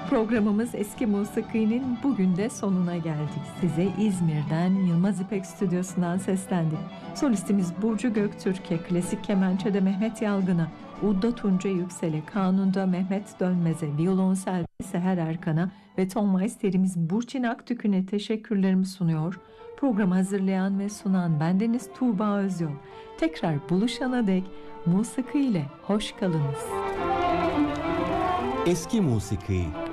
Programımız Eski Musiki'nin bugün de sonuna geldik. Size İzmir'den Yılmaz İpek Stüdyosu'ndan seslendik. Solistimiz Burcu Göktürk'e, klasik kemençede Mehmet Yalgın'a, udda Tunca Yüksel'e, kanunda Mehmet Dönmez'e, violonselde Seher Erkan'a ve ton maisterimiz Burçin Aktükü'ne teşekkürlerimi sunuyor. Programı hazırlayan ve sunan bendeniz Tuğba Özyol. Tekrar buluşana dek musiki ile hoş kalınız. Eski Musiki.